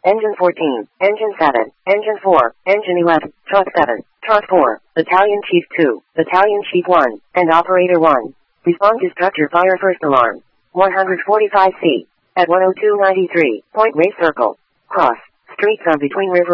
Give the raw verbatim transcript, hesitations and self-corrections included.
Engine fourteen, Engine seven, Engine four, Engine eleven, Truck seven, Truck four, Battalion Chief two, Battalion Chief one, and Operator one. Respond to structure fire first alarm. one forty-five C. At one oh two ninety-three, Point Reyes Circle. Cross. Streets of between River